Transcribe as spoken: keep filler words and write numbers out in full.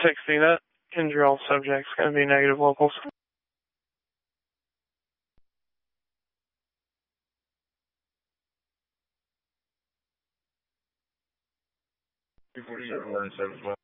sixty, that injure all subjects going to be negative locals. two forty-seven, nine seven,